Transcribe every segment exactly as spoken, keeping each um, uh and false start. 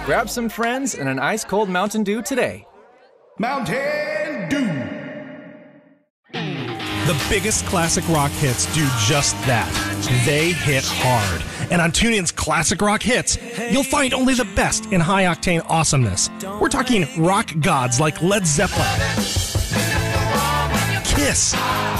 Grab some friends and an ice-cold Mountain Dew today. Mountain Dew. The biggest classic rock hits do just that. They hit hard. And on TuneIn's Classic Rock Hits, you'll find only the best in high-octane awesomeness. We're talking rock gods like Led Zeppelin, Kiss,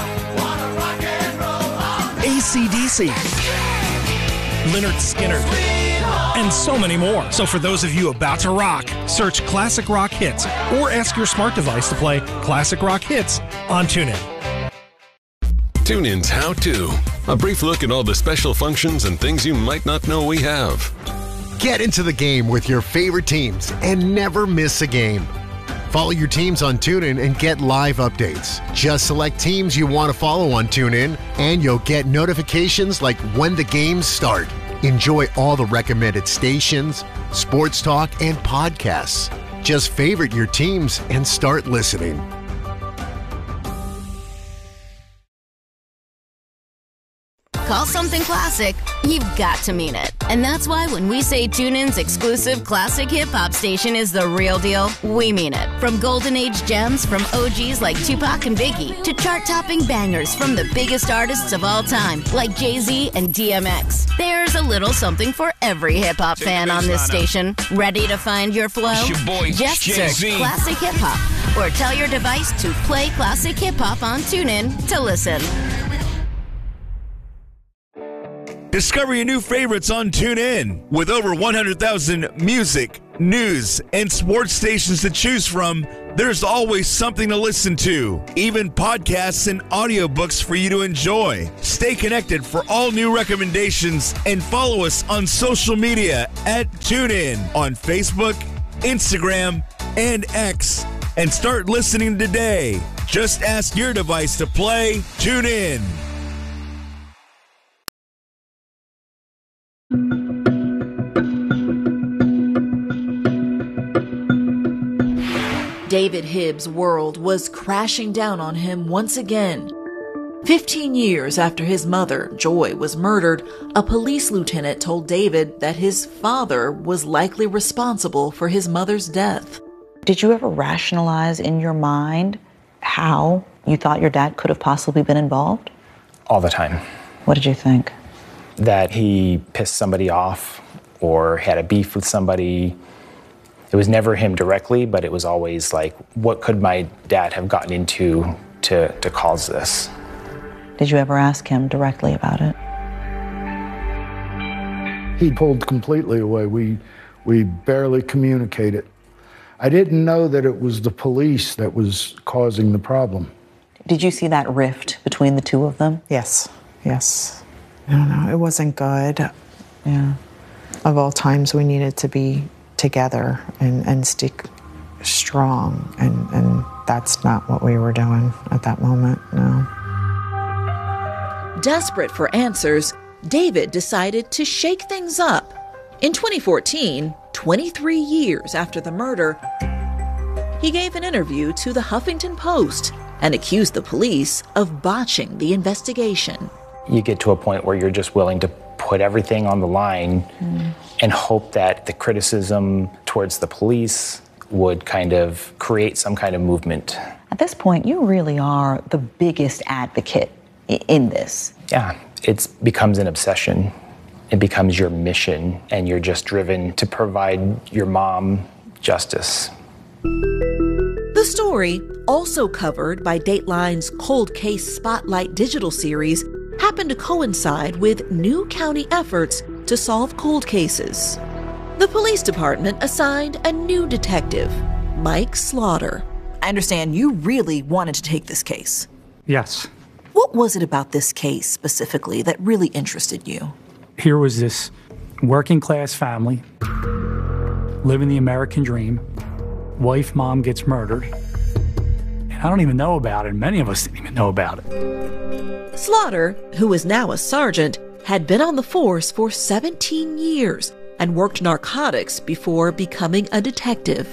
A C D C, Lynyrd Skynyrd, and so many more. So for those of you about to rock, search Classic Rock Hits or ask your smart device to play Classic Rock Hits on TuneIn. TuneIn's How To. A brief look at all the special functions and things you might not know we have. Get into the game with your favorite teams and never miss a game. Follow your teams on TuneIn and get live updates. Just select teams you want to follow on TuneIn, and you'll get notifications like when the games start. Enjoy all the recommended stations, sports talk, and podcasts. Just favorite your teams and start listening. Call something classic, you've got to mean it. And that's why when we say TuneIn's exclusive classic hip-hop station is the real deal, we mean it. From golden age gems from O Gs like Tupac and Biggie to chart-topping bangers from the biggest artists of all time like Jay-Z and D M X. There's a little something for every hip-hop fan on this station. Ready to find your flow? It's your boy, Just Jay-Z. search Classic Hip-Hop or tell your device to play Classic Hip-Hop on TuneIn to listen. Discover your new favorites on TuneIn. With over one hundred thousand music, news, and sports stations to choose from, there's always something to listen to. Even podcasts and audiobooks for you to enjoy. Stay connected for all new recommendations and follow us on social media at TuneIn on Facebook, Instagram, and X. And start listening today. Just ask your device to play TuneIn. David Hibbs' world was crashing down on him once again. Fifteen years after his mother, Joy, was murdered, a police lieutenant told David that his father was likely responsible for his mother's death. Did you ever rationalize in your mind how you thought your dad could have possibly been involved? All the time. What did you think? That he pissed somebody off or had a beef with somebody. It was never him directly, but it was always like, what could my dad have gotten into to, to cause this? Did you ever ask him directly about it? He pulled completely away. We, we barely communicated. I didn't know that it was the police that was causing the problem. Did you see that rift between the two of them? Yes, yes. I don't know, it wasn't good. Yeah. Of all times, we needed to be together and, and stick strong, and, and that's not what we were doing at that moment, no. Desperate for answers, David decided to shake things up. In twenty fourteen, twenty-three years after the murder, he gave an interview to the Huffington Post and accused the police of botching the investigation. You get to a point where you're just willing to put everything on the line mm. and hope that the criticism towards the police would kind of create some kind of movement. At this point, you really are the biggest advocate in this. Yeah, it becomes an obsession. It becomes your mission, and you're just driven to provide your mom justice. The story, also covered by Dateline's Cold Case Spotlight digital series, happened to coincide with new county efforts to solve cold cases. The police department assigned a new detective, Mike Slaughter. I understand you really wanted to take this case. Yes. What was it about this case specifically that really interested you? Here was this working class family, living the American dream. Wife, mom gets murdered. And I don't even know about it. Many of us didn't even know about it. Slaughter, who is now a sergeant, had been on the force for seventeen years and worked narcotics before becoming a detective.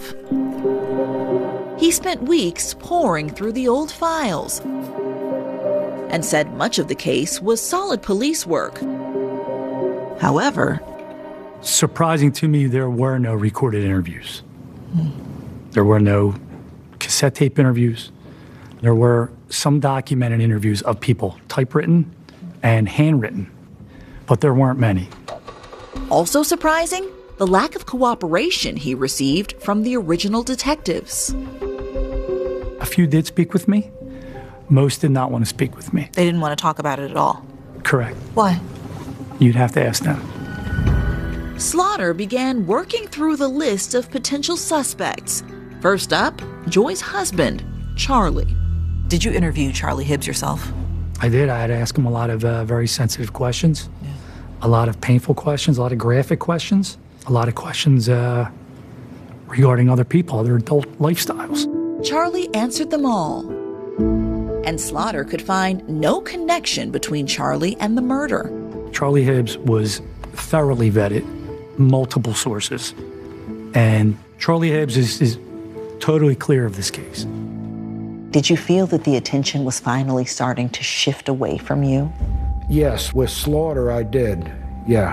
He spent weeks poring through the old files and said much of the case was solid police work. However, Surprising to me, there were no recorded interviews. There were no cassette tape interviews. There were some documented interviews of people, typewritten and handwritten, but there weren't many. Also surprising, the lack of cooperation he received from the original detectives. A few did speak with me. Most did not want to speak with me. They didn't want to talk about it at all. Correct. Why? You'd have to ask them. Slaughter began working through the list of potential suspects. First up, Joy's husband, Charlie. Did you interview Charlie Hibbs yourself? I did. I had to ask him a lot of uh, very sensitive questions, yeah. a lot of painful questions, a lot of graphic questions, a lot of questions uh, regarding other people, their adult lifestyles. Charlie answered them all. And Slaughter could find no connection between Charlie and the murder. Charlie Hibbs was thoroughly vetted, multiple sources, and Charlie Hibbs is, is totally clear of this case. Did you feel that the attention was finally starting to shift away from you? Yes, with Slaughter I did, yeah.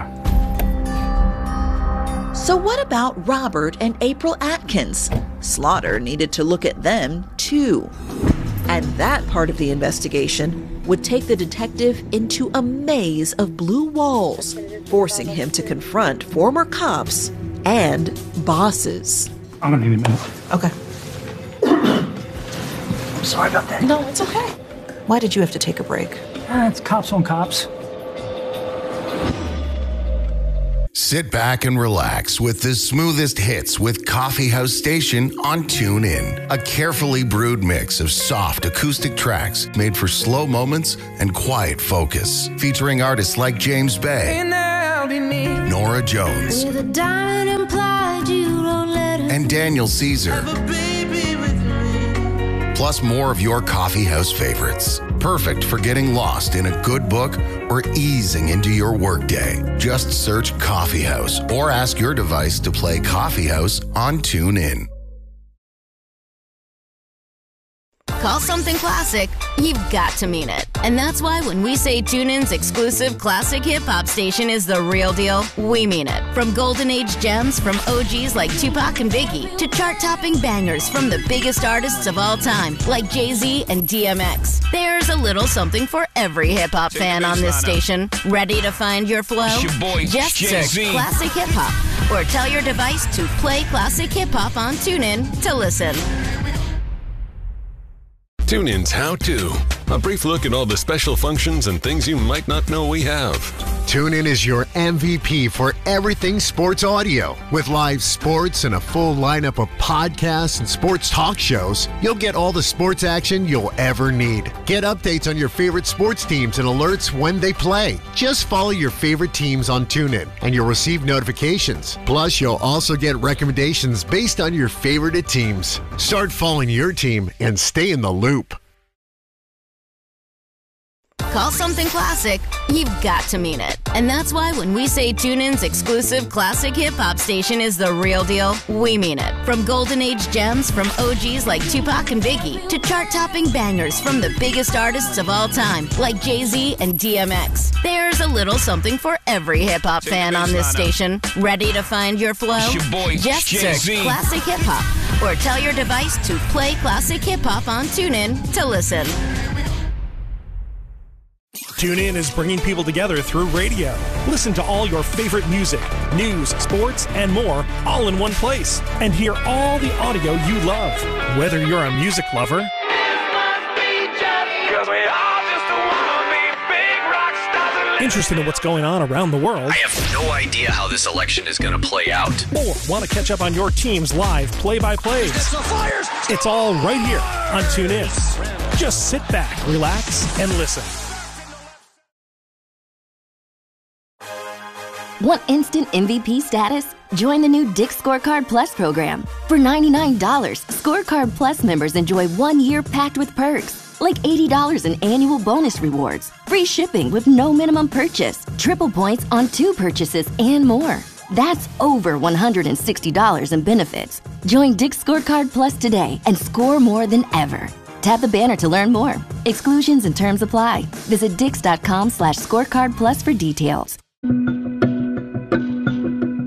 So what about Robert and April Atkins? Slaughter needed to look at them too. And that part of the investigation would take the detective into a maze of blue walls, forcing him to confront former cops and bosses. I'm gonna need a minute. Okay. I'm sorry about that. No, it's okay. Why did you have to take a break? Uh, it's cops on cops. Sit back and relax with the smoothest hits with Coffee House Station on TuneIn. A carefully brewed mix of soft acoustic tracks made for slow moments and quiet focus. Featuring artists like James Bay, Nora Jones, and Daniel Caesar. Plus more of your coffee house favorites. Perfect for getting lost in a good book or easing into your workday. Just search Coffee House or ask your device to play Coffee House on TuneIn. Call something classic, you've got to mean it. And that's why when we say TuneIn's exclusive classic hip-hop station is the real deal, we mean it. From golden age gems from O Gs like Tupac and Biggie to chart-topping bangers from the biggest artists of all time like Jay-Z and D M X. There's a little something for every hip-hop fan on this station. Ready to find your flow? It's your boy, Just Jay-Z. search classic hip-hop or tell your device to play classic hip-hop on TuneIn to listen. TuneIn's How To. A brief look at all the special functions and things you might not know we have. TuneIn is your M V P for everything sports audio. With live sports and a full lineup of podcasts and sports talk shows, you'll get all the sports action you'll ever need. Get updates on your favorite sports teams and alerts when they play. Just follow your favorite teams on TuneIn and you'll receive notifications. Plus, you'll also get recommendations based on your favorite teams. Start following your team and stay in the loop. Call something classic, you've got to mean it. And that's why when we say TuneIn's exclusive classic hip-hop station is the real deal, we mean it. From golden age gems from O Gs like Tupac and Biggie to chart-topping bangers from the biggest artists of all time like Jay-Z and D M X. There's a little something for every hip-hop fan on this station. Ready to find your flow? It's your boy, Just Jay-Z. search classic hip-hop or tell your device to play classic hip-hop on TuneIn to listen. TuneIn is bringing people together through radio. Listen to all your favorite music, news, sports, and more all in one place. And hear all the audio you love. Whether you're a music lover interested in what's going on around the world, I have no idea how this election is going to play out, or want to catch up on your team's live play-by-plays, it's all right here on TuneIn. Just sit back, relax, and listen. Want instant M V P status? Join the new Dick's Scorecard Plus program. For ninety-nine dollars, Scorecard Plus members enjoy one year packed with perks, like eighty dollars in annual bonus rewards, free shipping with no minimum purchase, triple points on two purchases, and more. That's over one hundred sixty dollars in benefits. Join Dick's Scorecard Plus today and score more than ever. Tap the banner to learn more. Exclusions and terms apply. Visit dix.com slash scorecard plus for details.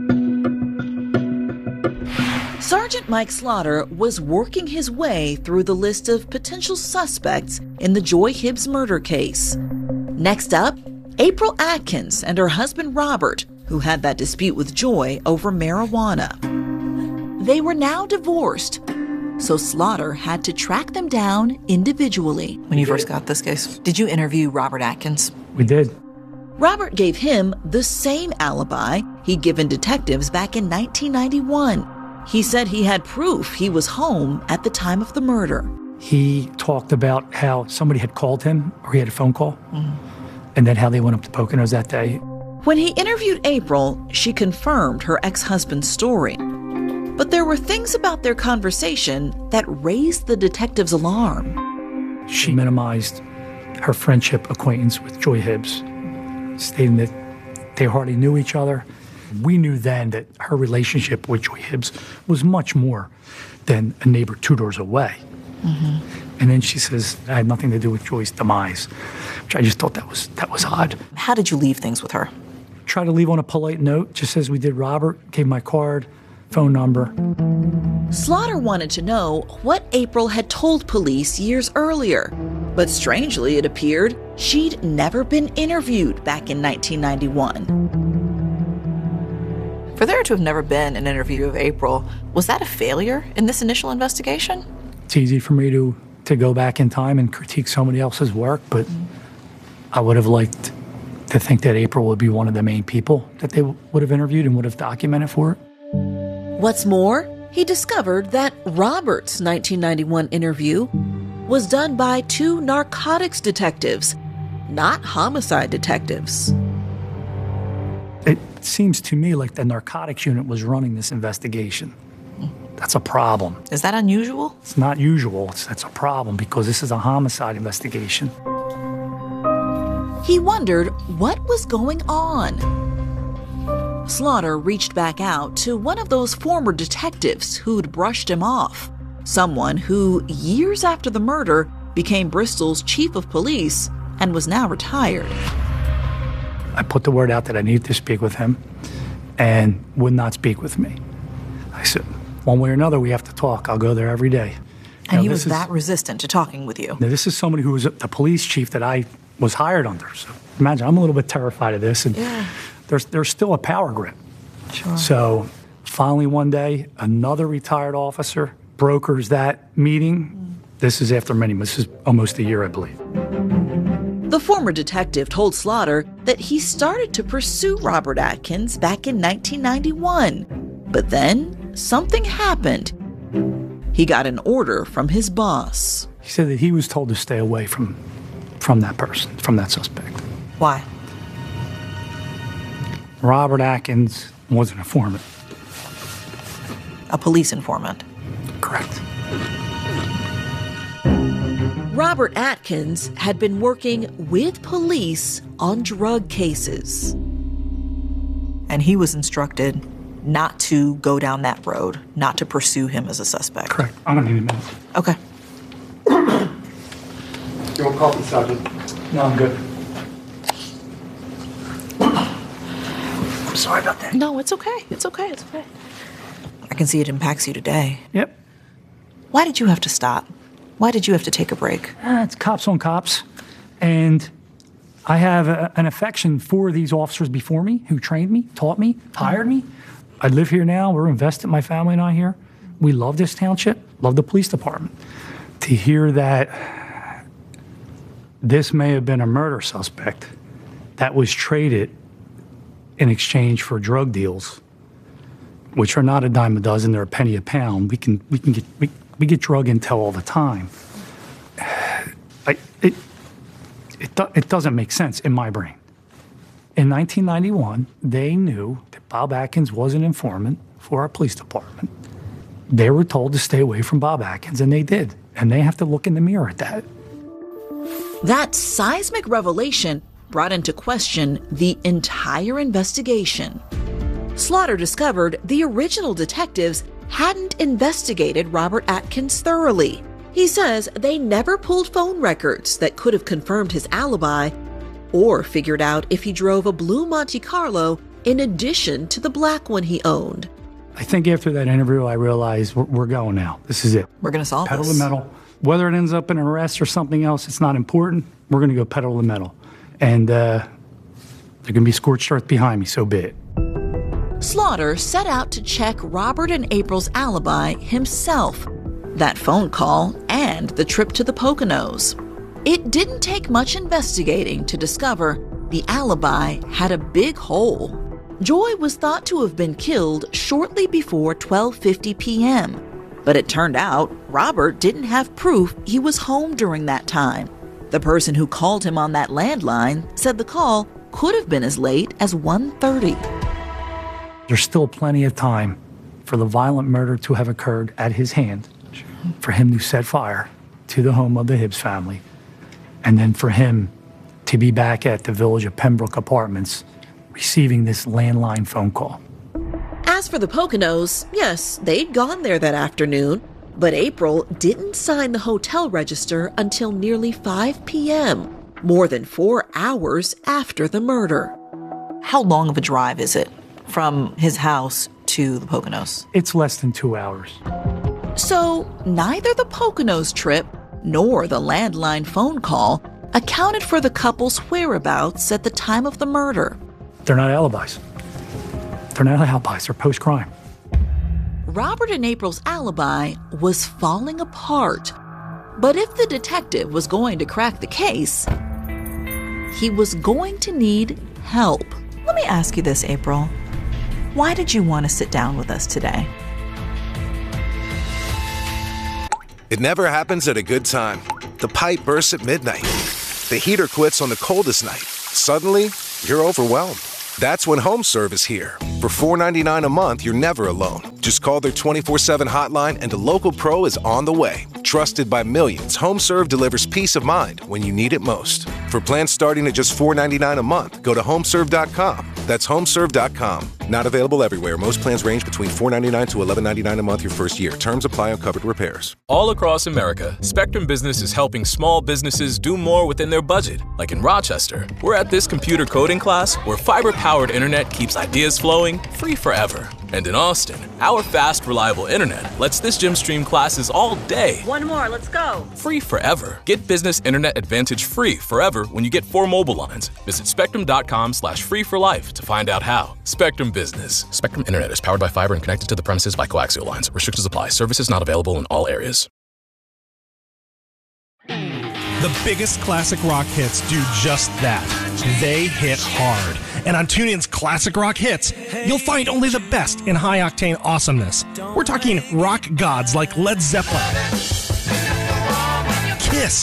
Sergeant Mike Slaughter was working his way through the list of potential suspects in the Joy Hibbs murder case. Next up, April Atkins and her husband Robert, who had that dispute with Joy over marijuana. They were now divorced, so Slaughter had to track them down individually. When you first got this case, did you interview Robert Atkins? We did. Robert gave him the same alibi he'd given detectives back in nineteen ninety-one. He said he had proof he was home at the time of the murder. He talked about how somebody had called him, or he had a phone call, mm-hmm. and then how they went up to Poconos that day. When he interviewed April, she confirmed her ex-husband's story. But there were things about their conversation that raised the detective's alarm. She minimized her friendship acquaintance with Joy Hibbs, stating that they hardly knew each other. We knew then that her relationship with Joy Hibbs was much more than a neighbor two doors away. Mm-hmm. And then she says, I had nothing to do with Joy's demise, which I just thought that was that was odd. How did you leave things with her? Try to leave on a polite note, just as we did Robert, gave my card, phone number. Slaughter wanted to know what April had told police years earlier. But strangely, it appeared she'd never been interviewed back in nineteen ninety-one. For there to have never been an interview of April, was that a failure in this initial investigation? It's easy for me to, to go back in time and critique somebody else's work, but mm. I would have liked to think that April would be one of the main people that they w- would have interviewed and would have documented for it. What's more, he discovered that Robert's nineteen ninety-one interview was done by two narcotics detectives, not homicide detectives. It seems to me like the narcotics unit was running this investigation. That's a problem. Is that unusual? It's not usual. It's, that's a problem because this is a homicide investigation. He wondered what was going on. Slaughter reached back out to one of those former detectives who'd brushed him off, someone who, years after the murder, became Bristol's chief of police and was now retired. I put the word out that I needed to speak with him and would not speak with me. I said, one way or another, we have to talk. I'll go there every day. And now, he was is, that resistant to talking with you? Now, this is somebody who was the police chief that I was hired under. So imagine, I'm a little bit terrified of this. And yeah. there's, there's still a power grip. Sure. So finally one day, another retired officer brokers that meeting. Mm. This is after many, this is almost a year, I believe. The former detective told Slaughter that he started to pursue Robert Atkins back in nineteen ninety-one. But then something happened. He got an order from his boss. He said that he was told to stay away from, from that person, from that suspect. Why? Robert Atkins was an informant. A police informant? Correct. Robert Atkins had been working with police on drug cases. And he was instructed not to go down that road, not to pursue him as a suspect. Correct. I don't need a minute. Okay. You want coffee, Sergeant? No, I'm good. I'm sorry about that. No, it's okay. It's okay. It's okay. I can see it impacts you today. Yep. Why did you have to stop? Why did you have to take a break? Uh, it's cops on cops. And I have a, an affection for these officers before me who trained me, taught me, hired me. I live here now. We're invested, my family and I here. We love this township, love the police department. To hear that this may have been a murder suspect that was traded in exchange for drug deals, which are not a dime a dozen, they're a penny a pound. We can we can get we, we get drug intel all the time. I, it it do, it doesn't make sense in my brain. In nineteen ninety-one, they knew that Bob Atkins was an informant for our police department. They were told to stay away from Bob Atkins, and they did. And they have to look in the mirror at that. That seismic revelation brought into question the entire investigation. Slaughter discovered the original detectives hadn't investigated Robert Atkins thoroughly. He says they never pulled phone records that could have confirmed his alibi or figured out if he drove a blue Monte Carlo in addition to the black one he owned. I think after that interview, I realized we're, we're going now. This is it. We're going to solve pedal this. Pedal the metal. Whether it ends up in an arrest or something else, it's not important. We're going to go pedal the metal. And uh, there can be scorched earth behind me, so be it. Slaughter set out to check Robert and April's alibi himself. That phone call and the trip to the Poconos. It didn't take much investigating to discover the alibi had a big hole. Joy was thought to have been killed shortly before twelve fifty p.m., but it turned out Robert didn't have proof he was home during that time. The person who called him on that landline said the call could have been as late as one thirty. There's still plenty of time for the violent murder to have occurred at his hand, for him to set fire to the home of the Hibbs family, and then for him to be back at the Village of Pembroke Apartments receiving this landline phone call. As for the Poconos, yes, they'd gone there that afternoon, but April didn't sign the hotel register until nearly five p.m., more than four hours after the murder. How long of a drive is it from his house to the Poconos? It's less than two hours. So neither the Poconos trip nor the landline phone call accounted for the couple's whereabouts at the time of the murder. They're not alibis. They're not alibis. They're post-crime. Robert and April's alibi was falling apart. But if the detective was going to crack the case, he was going to need help. Let me ask you this, April. Why did you want to sit down with us today? It never happens at a good time. The pipe bursts at midnight. The heater quits on the coldest night. Suddenly, you're overwhelmed. That's when HomeServe is here. For four dollars and ninety-nine cents a month, you're never alone. Just call their twenty-four seven hotline and a local pro is on the way. Trusted by millions, HomeServe delivers peace of mind when you need it most. For plans starting at just four dollars and ninety-nine cents a month, go to homeserve dot com. That's homeserve dot com. Not available everywhere. Most plans range between four dollars and ninety-nine cents to eleven dollars and ninety-nine cents a month your first year. Terms apply on covered repairs. All across America, Spectrum Business is helping small businesses do more within their budget. Like in Rochester, we're at this computer coding class where fiber-powered internet keeps ideas flowing free forever. And in Austin, our fast, reliable internet lets this gym stream classes all day. One more, let's go. Free forever. Get Business Internet Advantage free forever when you get four mobile lines. Visit spectrum dot com slash free for life to find out how. Spectrum Business. Spectrum Internet is powered by fiber and connected to the premises by coaxial lines. Restrictions apply. Services not available in all areas. The biggest classic rock hits do just that. They hit hard. And on TuneIn's Classic Rock Hits, you'll find only the best in high-octane awesomeness. We're talking rock gods like Led Zeppelin, Kiss,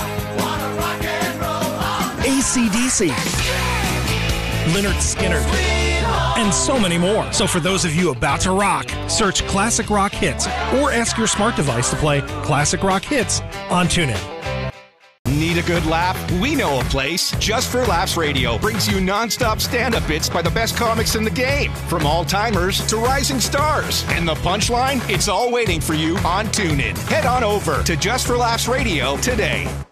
A C D C, Lynyrd Skynyrd, and so many more. So for those of you about to rock, search Classic Rock Hits or ask your smart device to play Classic Rock Hits on TuneIn. Need a good laugh? We know a place. Just for Laughs Radio brings you non-stop stand-up bits by the best comics in the game, from all-timers to rising stars. And the punchline? It's all waiting for you on TuneIn. Head on over to Just for Laughs Radio today.